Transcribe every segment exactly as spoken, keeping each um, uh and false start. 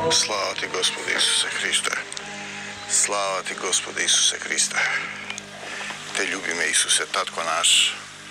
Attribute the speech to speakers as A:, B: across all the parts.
A: Slava ti, Gospode Isuse Hriste. Slava ti, Gospode Isuse Hriste. Te ljubi me, Isuse, Tatko naš.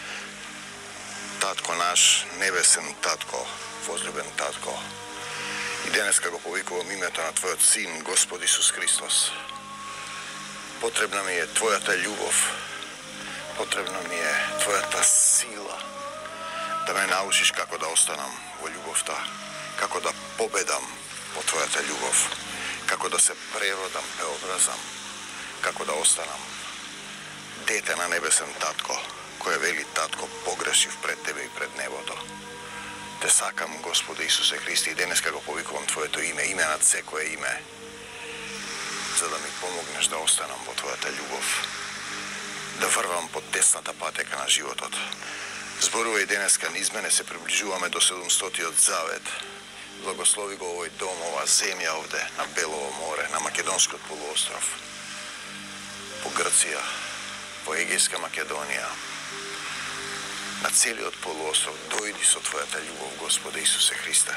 A: Tatko naš, nebesen Tatko, возлюбен Татко. I danas kako povikujem imето na Tvojot Sin, Gospod Isus Hristos. Potrebna mi je Tvoja ta ljubav. Potrebna mi je Tvoja ta sila. Da me naučiš kako da ostanem u ljubav ta. Kako da pobedam po Tvoja ta ljubav. Kako da se prerodam, preobrazam. Kako da ostanem dete na nebesen Tatko, koje veli Tatko pogrešiv pred Tebe i pred neboto. Te sakam, Gospode Isuse Hristi, i danas kako povikujem Tvoje to ime, ime nad sve koje ime, za da mi pomogneš da ostanem po Tvoja ta ljubav, da vrvam pod desната pateka na životot. Zborува i danas kad iz mene se približuvame do sedumstoti od zavet. Blagoslovi go ovoj dom, ova zemlja ovde, na Belovo more, na Makedonskog poluostrov, po Grcija, po Egejska Makedonija, na cijeli od poluostrov. Dojdi so Tvoja ta ljubav, Gospode Isuse Hriste.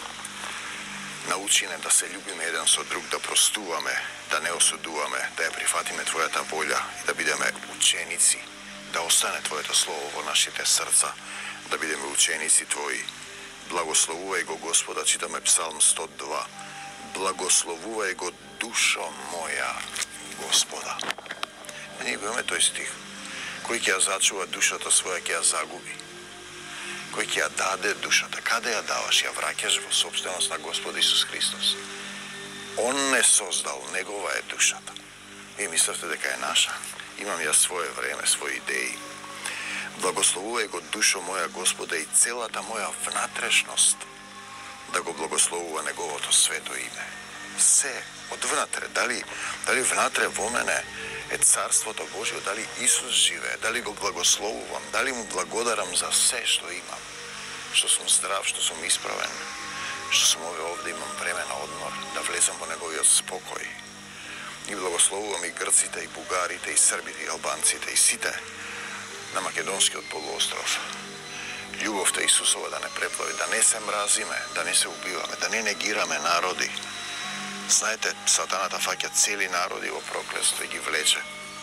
A: Nauči ne da se ljubime jedan so drug, da prostuvame, da ne osuduvame, da je prihvatime Tvoja ta volja i da bideme učenici, da ostane Tvoje to slovo vo našite srca, da bideme učenici Tvoji. Blagoslovuvaj go, Gospoda, čitame Psalm sto dva. Blagoslovuvaj go, dušo moja, Gospoda. Meni je to stih. Koji kja začuva dušata svoja, kja zagubi. Koji kja dade dušata. Kada ja davaš, ja vraćaš vo sobstvenost na Gospod Isus Hristos. On ne sozdal, negova je dušata. Vi mislite da je naša. Imam ja svoje vreme, svoje ideji. Blagoslovuvaj go, dušo moja, Gospode, i celata moja vnatrešnost, da go blagoslovuva negovo to sveto ime. Все, od vnatre, da li, da li vnatre vo mene je carstvo Božje, da li Isus žive, da li go blagoslovujem, da li mu blagodaram za sve što imam, što sam zdrav, što sam ispraven, što sam ove ovdje imam vremena odmor, da vlezam po negovi od spokoj. I blagoslovujem i Grcite, i Bugarite, i Srbite, i Albancite, i site na Makedonski od poluostrov. Ljubav te Isusova da ne preplavi, da ne se mrazime, da ne se ubivame, da ne negirame narodi. Znajte, Satanata faća cijeli narod i o prokletstvo i gi vleče.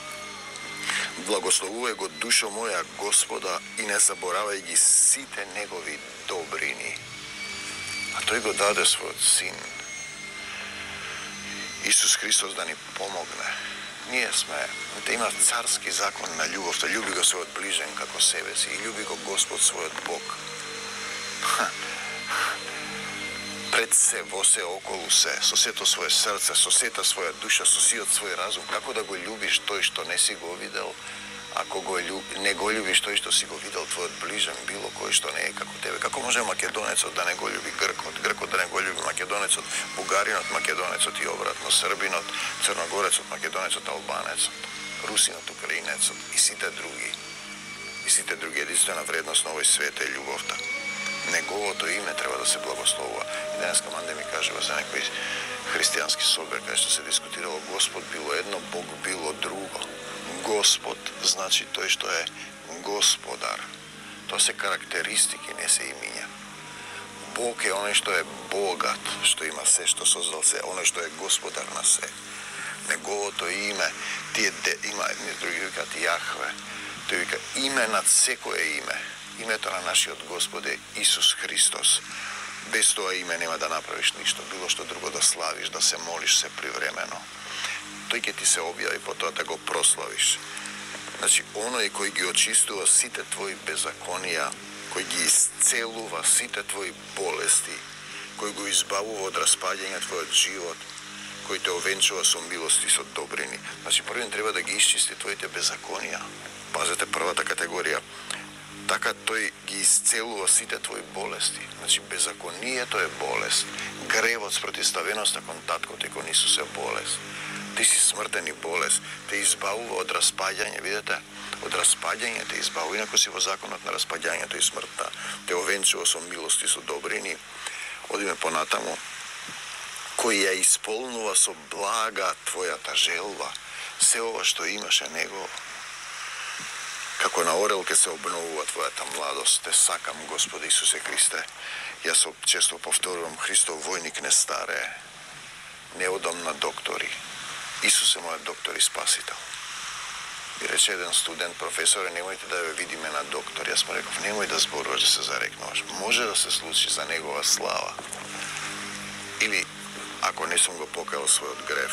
A: Blagoslovuj go, dušo moja, Gospoda, i ne zaboravaj gi site negovi dobrini. A to i go dade svoj sin. Isus Hristos da ni pomogne. Nije sme, da ima carski zakon na ljubav, da ljubi go svoj od bližen kako sebe si i ljubi go Gospod svoj od Bog. Pred se, vo se, okolu se, sosjeto svoje srce, sosjeta svoja duša, sosijot svoj razum. Kako da go ljubiš to što ne si go videl, ako go ljubi, ne go ljubiš to što si go videl, tvoj od bližen, bilo koji što ne je kako tebe. Kako može Makedonec od da ne go ljubi Grk, od Grk od da ne go ljubi Makedonec, od Bugarin od Makedonec, od i obratno, Srbin od Crnogorec, od Makedonec, od Albanec, od Rusin od Ukrajinec, od i site drugi. I site drugi, jedinstvena vrednost na ovoj svete je ljubovta. Negovo to ime treba da se blagoslovува. I danas kamande mi kaže za neki hristijanski sober, kada što se diskutiralo Gospod bilo jedno, Bog bilo drugo. Gospod znači to što je gospodar. To se karakteristiki ne se iminja. Bog je onaj što je bogat, što ima sve, što sozdal se, onaj što je gospodar na sve. Negovo to ime, ti je de, ima, drugi vikati Jahve, to je vikati ime nad sve koje ime. Ime to na naši od Gospode Isus Hristos. Bez toga ime nema da napraviš ništa, bilo što drugo da slaviš, da se moliš se privremeno. To je ti se objavi po to da go proslaviš. Znači, onaj koji gi očistuva site tvoji bezakonija, koji gi isceluva site tvoji bolesti, koji go izbavuva od raspadjenja tvoj život, koji te ovenčava so milosti, so dobrini. Znači, prvim treba da gi iščisti tvojite bezakonija. Pazite, prva ta kategorija. Така тој ги исцелува сите твои болести. Значи, беззаконие тоа е болест. Гревот, спротивставеноста кон таткото и кон Исус е болест. Ти си смртен и болест. Те избавува од распаѓање, видите? Од распаѓање те избавува. Инако си во законот на распаѓањето и смртта. Те овенчува со милости, со добрини. Одиме понатаму. Кој ја исполнува со блага твојата желба. Се ова што имаше него. Kako na orelke se obnovува Tvoja mladost, te sakam, Gospode Isuse Hriste. Ja se često povtorujem, Hristov vojnik ne stare. не одам на доктори. Исус е мојот доктор и спасител. И рече еден студент, професоре, немојте да ја видиме на доктор. Јас му реков, немој да зборуваш, да се зарекнуваш. Може да се случи за негова слава. Или, ако не сум го покајал својот грев,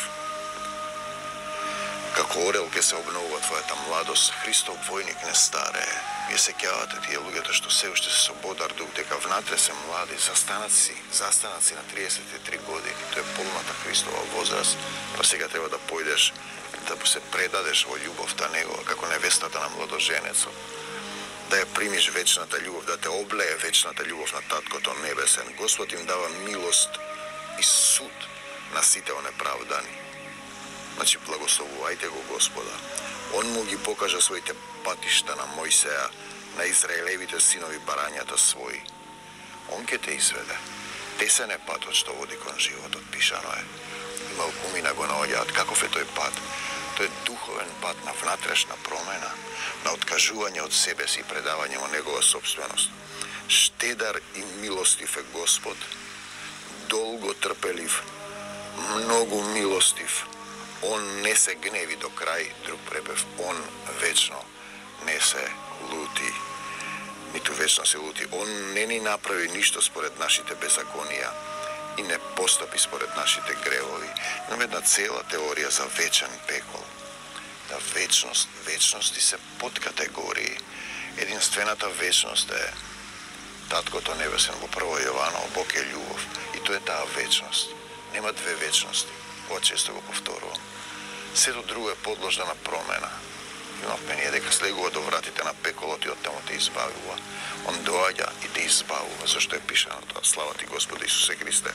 A: како орел ке се обновува твојата младост, Христов војник не старее. Вие се кјавате тие луѓето што се уште се со бодар дух, дека внатре се млади, застанат си, застанат си на триесет и три години. Тоа е полната Христова возраст, па сега треба да појдеш да се предадеш во љубовта негова, како невестата на младоженецот. Да ја примиш вечната љубов, да те облее вечната љубов на Таткото Небесен. Господ им дава милост и суд на сите онеправдани. Значи, благословувајте го Господа. Он му ги покажа своите патишта на Мојсеја, на Израелевите синови барањата своји. Он ке те изведе. Тесен е патот што води кон животот, пишано е. Малкумина го наоѓаат. Каков е тој пат? Тој е духовен пат на внатрешна промена, на откажување од себе си и предавање во негова собственост. Штедар и милостив е Господ, долго трпелив, многу милостив. Он не се гневи до крај, друг препев, он вечно не се лути, ниту вечно се лути. Он не ни направи ништо според нашите беззаконија и не постапи според нашите гревови. Имаме една цела теорија за вечен пекол. Да вечност, вечности се подкатегории. Единствената вечност е Таткото Небесен во прво Јованово, Бог е љубов. И тоа е таа вечност. Нема две вечности. Ова често го повторувам. Сето друго е подложено на промена. Имавме ние дека слегува до вратите на пеколот и оттаму те избавува. Он доаѓа и те избавува. Зашто е пишано тоа? Слава ти Господи Исусе Христе.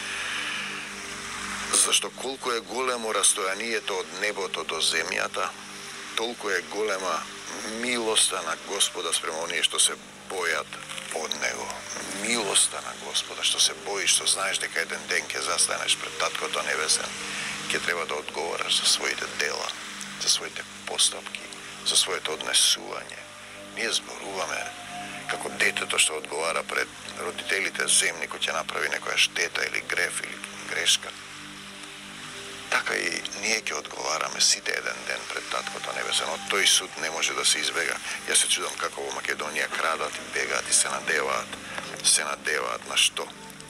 A: Зашто колку е големо растојанието од небото до земјата, толку е голема милоста на Господа спрема оние што се бојат од Него. Милоста на Господа, што се боиш, што знаеш дека еден ден ќе застанеш пред Таткото Небесен, ќе треба да одговораш за своите дела, за своите постапки, за своето однесување. Ние зборуваме како детето што одговара пред родителите земни кој ќе направи некоја штета или греф или грешка. Така и ние ќе одговараме сите еден ден пред Таткото Небесен. Од тој суд не може да се избега. Јас се чудам како во Македонија крадат и бегаат и се надеваат. Се надеваат на што?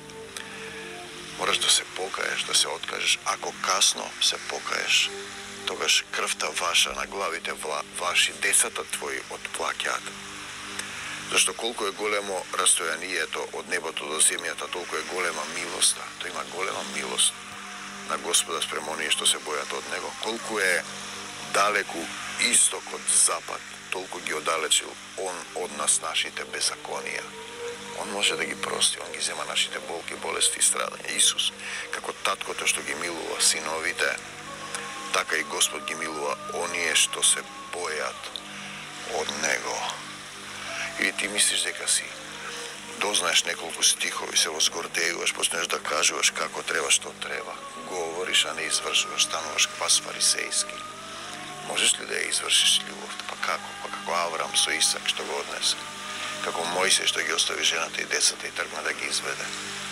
A: Мораш да се покаеш, да се откажеш. Ако касно се покаеш, тогаш крвта ваша на главите вла, ваши, децата твои отплаќаат. Зашто колку е големо растојанието од небото до земјата, толку е голема милоста. Тој има голема милост на Господа спрема оние што се бојат од Него. Колку е далеку исток од запад, толку ги оддалечил Он од нас нашите беззаконија. Он може да ги прости, Он ги зема нашите болки, болести и страдања. Исус, како Таткото што ги милува синовите, така и Господ ги милува оние што се бојат од Него. Или ти мислиш дека си дознаеш неколку стихови, се возгордејуваш, почнеш да кажуваш како треба, што треба. Говориш, а не извршуваш, стануваш квас фарисејски. Можеш ли да ја извршиш љубовта? Па како? Па како Аврам со Исак што го однесе? Како Мојсей што ги остави жената и децата и тргна да ги изведе?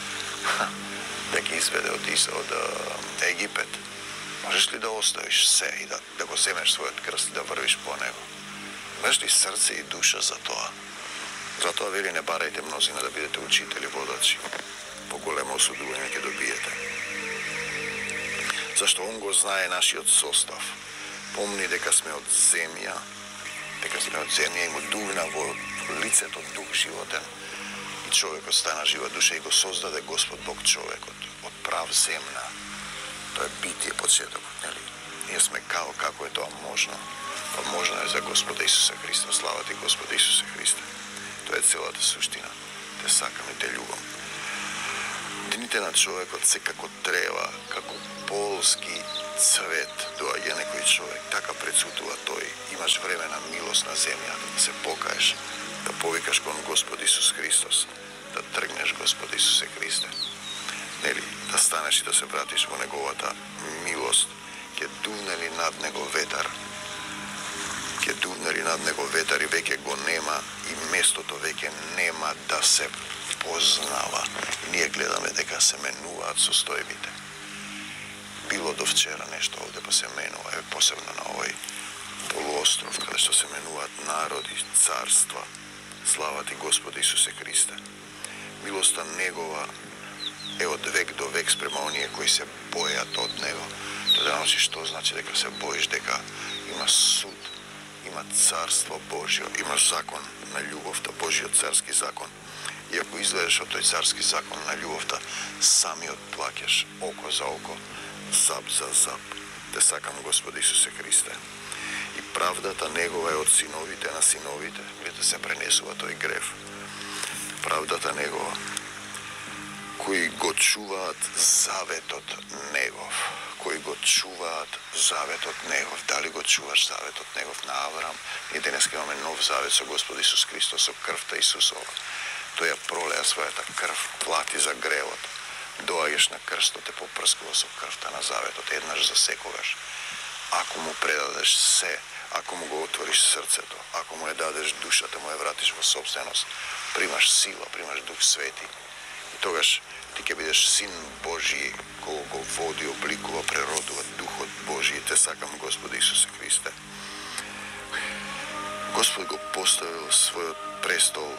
A: Да ги изведе од, од Египет. Можеш ли да оставиш се и да, да го земеш својот крст и да врвиш по него? Имаш ли срце и душа за тоа? Затоа вели не барајте мнозина да бидете учители, водачи. Поголемо осудување ќе добиете. Зашто Он го знае нашиот состав. Помни дека сме од земја, дека сме од земја и му дувна во лицето дух животен. И човекот стана жива душа и го создаде Господ Бог човекот од прав земна. Тоа е битие почетокот, нели? Ние сме као, како е тоа можно? Па можно е за Господа Исуса Христа. Слава ти Господа Исусе Христе. Тоа е целата суштина. Те сакам и те љубам. Дените на човекот се како трева, како полски цвет доаѓа некој човек, така прецутува тој. Имаш време на милост на земјата, да се покаеш, да повикаш кон Господ Исус Христос, да тргнеш Господ Исусе Христе. Нели, да станеш и да се вратиш во неговата милост, ќе дувне ли над него ветар, ќе дувне ли над него ветар и веќе го нема и местото веќе нема да се познава. И ние гледаме дека се менуваат состојбите. bilo do včera nešto ovdje pa se menuva, evo posebno na ovaj poluostrov, kada što se menuvat narodi, carstva, slava ti Gospode Isuse Kriste. Milosta njegova, evo od vek do vek sprema onije koji se bojat od Него. To da nosi što znači deka se bojiš, deka ima sud, ima carstvo Božjo, ima zakon na ljubovta, Božjo carski zakon. Iako izgledaš od toj carski zakon na ljubovta, sami odplakješ oko za oko, zap za zap. Te sakam Gospode Isuse Kriste. I pravdata njegova je od sinovite na sinovite, gdje se prenesuva toj grev. Pravdata njegova, koji go čuvat zavet od njegov, koji go čuvat zavet od njegov. Da li go čuvaš zavet od njegov na Avram? I danes imamo nov zavet so Gospod Isus Hristos, so krvta Isusova. To je proleja svoja ta krv, plati za grevot. Doaješ na krsto, te poprskova so krvta na zavet, od jednaš zasekovaš. Ako mu predadeš se, ako mu go otvoriš srce to, ako mu je dadeš duša, te mu je vratiš vo sobstvenost, primaš sila, primaš Duh Sveti. I togaš ti ke budeš sin Božji, kogo go vodi, oblikova, prerodova, Duh od Božji, te sakam Gospode Isuse Kriste. Gospod go postavil svoj prestol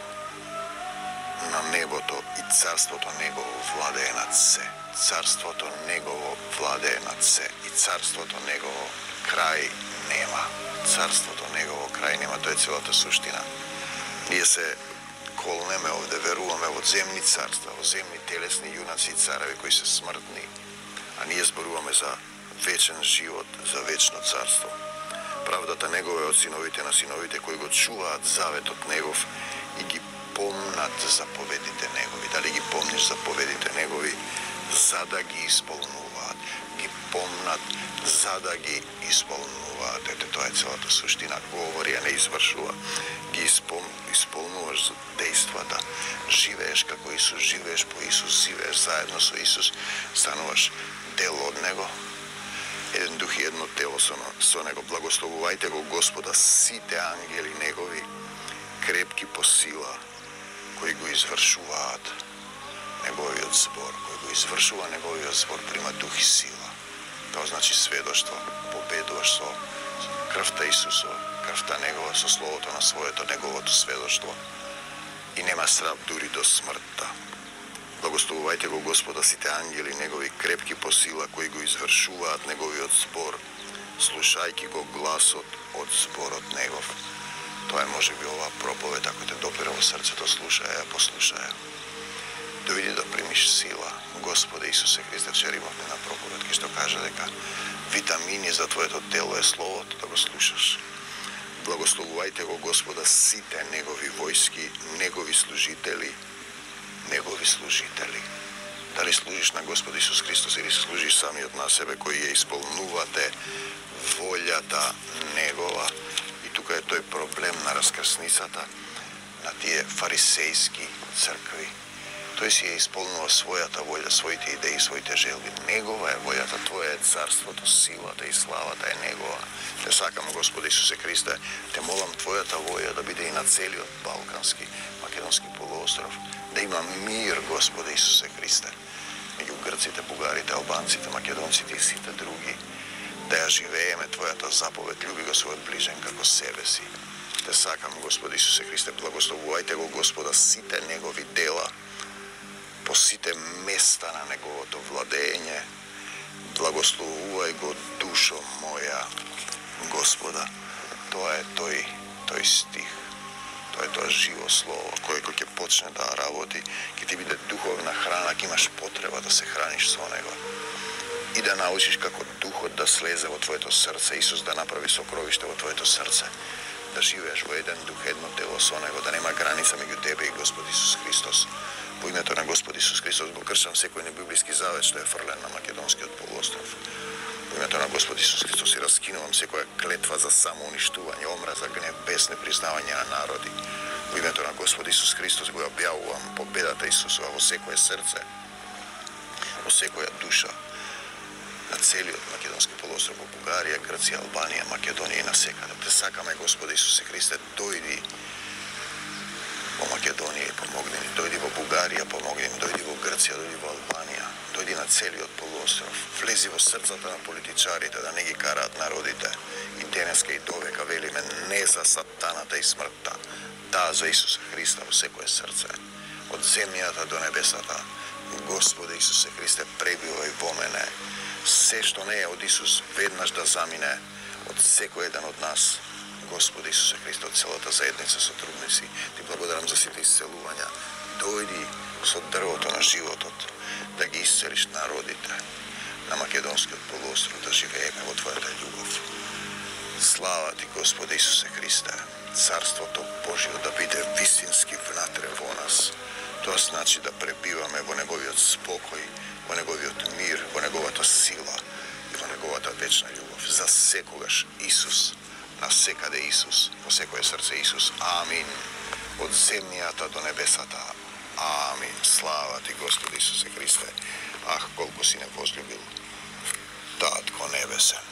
A: na nebo to i carstvo to njegovo vladaje nad se. Carstvo to njegovo vladaje nad se i carstvo to njegovo kraj nema. Carstvo to njegovo kraj nema, to je cijela ta suština. Nije se kolneme ovdje, verujeme od zemlji carstva, od zemlji telesni junaci i carevi koji se smrtni, a nije zborujeme za večen život, za večno carstvo. Pravdata njegove od sinovite na sinovite koji go čuvat zavet od njegov i gi pomnat zapovedite njegovi. Da li gi pomniš zapovedite njegovi, zada gi ispolnuvat. Gi pomnat, zada gi ispolnuvat. Ete, to je cijela ta suština. Govori, a ne izvršува. Gi ispol, ispolnuvaš dejstva da živeš kako Isus, živeš po Isus, živeš zajedno so Isus, stanovaš delo od Него. Jedan duh i jedno telo so, so Него. Blagoslovujte go Gospoda, site angeli njegovi, krepki po sila, koji go izvršuvat njegovi od zbor, koji go izvršuva njegovi od zbor, prima duh i sila. To znači svjedoštvo, pobedovaš so krvta Isusova, krvta njegova, so slovo to na svoje, to njegovo to svjedoštvo. I nema srab duri do smrta. Blagoslovujte go Gospoda, site angeli njegovi, krepki po sila, koji go izvršuvat njegovi od zbor, slušajki go glas od, od zbor od njegov. To je može bi ova propoved, ako te dopire u srce, to slušaja, poslušaja. Dojdi da primiš sila, Gospode Isuse Hriste, včer imamo na propovedki što kaže deka vitamini za tvoje to telo je slovo, da go slušaš. Blagoslovujte go Gospoda, site njegovi vojski, njegovi služitelji, njegovi služitelji. Da li služiš na Gospod Isus Hristos ili služiš sami od nas sebe koji je ispolnuvate voljata njegova. Tukaj je to je problem na raskrsnicata, na tije farisejski crkvi. To je si je ispolnila svoja ta volja, svoji te ideji, svoji te želbi. Njegova je volja, ta tvoja je carstvo, to sila, ta i slava, ta je njegova. Te sakamo, Gospode Isuse Kriste, te molam tvoja ta volja da bide i na celi od balkanski, makedonski poluostrov. Da ima mir, Gospode Isuse Kriste. Među Grcite, Bugarite, Albancite, Makedoncite i site drugi. Da ja živejeme tvoja ta zapoved, ljubi go svoj bližen kako sebe si. Te sakam, Gospod Isuse Hriste, blagoslovujte go Gospoda, site njegovi dela, posite mesta na njegovo to vladenje, blagoslovuj go dušo moja, Gospoda. To je toj, toj stih, to je to živo slovo, koje kog je počne da ravodi, ki ti bide duhovna hrana, ki imaš potreba da se hraniš so nego. I da naučiš kako duh da sleze u tvoje to srce, Isus da napravi sokrovište u tvoje to srce, da živeš u jedan duh, jedno telo so nego, da nema granica među tebe i Gospod Isus Hristos. Po ime to na Gospod Isus Hristos, bo kršam sekojni biblijski zavet što je frlen na makedonski od poluostrov. Po ime to na Gospod Isus Hristos i raskinuvam sekoja kletva za samouništuvanje, omraza, gnev, bes, nepriznavanje na narodi. Po ime to na Gospod Isus Hristos go objavujem, pobedata Isusova, vo sekoje srce, vo sekoja duša, na celi od makedonske poluostrova, Bugarija, Grcija, Albanija, Makedonija i na sekada. Te sakame, Gospode Isuse Hriste, dojdi po Makedoniji, pomogni mi, dojdi vo Bugarija, pomogni mi, dojdi vo Grcija, dojdi vo Albanija, дојди на целиот полуостров, влези во срцата на политичарите да не ги караат народите. И денеска и довека велиме не за сатаната и смртта, да за Исуса Христа во секое срце. Од земјата до небесата, Господе Исусе Христе, пребивај во мене. Се што не е од Исус, веднаш да замине од секој еден од нас. Господи Исусе Христе, од целата заедница сотрудници, ти благодарам за сите исцелувања. Дојди со дрвото на животот, да ги исцелиш народите на Македонскиот полуостров, да живееме во Твојата љубов. Слава Ти, Господи Исусе Христе, Царството Божјо да биде вистински внатре во нас. Тоа значи да пребиваме во Неговиот спокој, во Неговиот мир, во Неговата сила и во Неговата вечна љубов. За секогаш Исус, на секаде Исус, во секое срце Исус. Амин. Од земјата до небесата. Амин. Слава Ти, Господи Исусе Христе. Ах, колку си не возлюбил Татко Небесен.